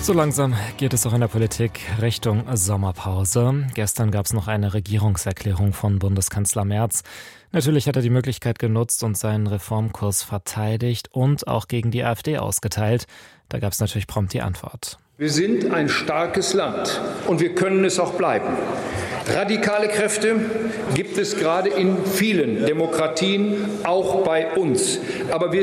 So langsam geht es auch in der Politik Richtung Sommerpause. Gestern gab es noch eine Regierungserklärung von Bundeskanzler Merz. Natürlich hat er die Möglichkeit genutzt und seinen Reformkurs verteidigt und auch gegen die AfD ausgeteilt. Da gab es natürlich prompt die Antwort. Wir sind ein starkes Land und wir können es auch bleiben. Radikale Kräfte gibt es gerade in vielen Demokratien, auch bei uns. Aber wir